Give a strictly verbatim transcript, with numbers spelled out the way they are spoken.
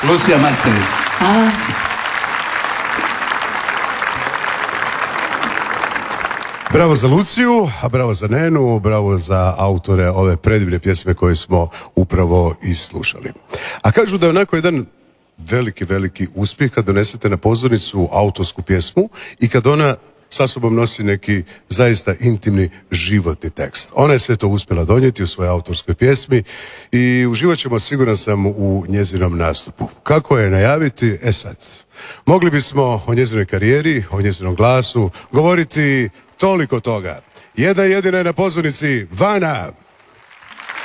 Lucija Marcević. Hvala. Bravo za Luciju, a bravo za Nenu, bravo za autore ove predivne pjesme koje smo upravo i slušali. A kažu da je onako jedan veliki, veliki uspjeh kad donesete na pozornicu autorsku pjesmu i kad ona sa sobom nosi neki zaista intimni životni tekst. Ona je sve to uspjela donijeti u svojoj autorskoj pjesmi i uživat ćemo, siguran sam, u njezinom nastupu. Kako je najaviti? E sad, mogli bismo o njezinoj karijeri, o njezinom glasu govoriti toliko toga. Jedna jedina je na pozornici, Vana.